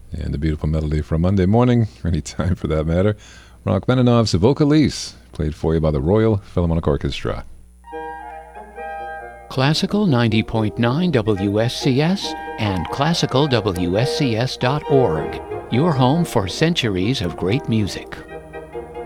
And a beautiful melody for a Monday morning, or any time for that matter. Rachmaninoff's Vocalise, played for you by the Royal Philharmonic Orchestra. Classical 90.9 WSCS and classicalwscs.org. Your home for centuries of great music.